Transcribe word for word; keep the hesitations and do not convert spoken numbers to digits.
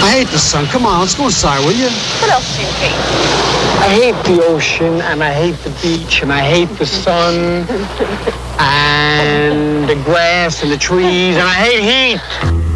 I hate the sun. Come on, let's go inside, will you? What else do you hate? I hate the ocean, and I hate the beach, and I hate the sun, and the grass, and the trees, and I hate heat.